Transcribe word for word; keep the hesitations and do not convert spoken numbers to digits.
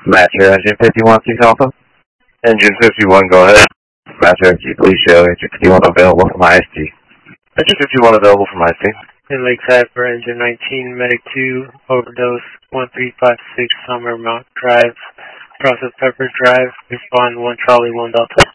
Master Engine fifty-one, six Alpha. Engine fifty-one, go ahead. Master F G, please show Engine fifty-one available from I S T. Engine fifty-one available from I S T. In Lakeside for Engine nineteen, Medic two, overdose, one three five six Summer Mount Drive, Process Pepper Drive, respond one Charlie, one Delta.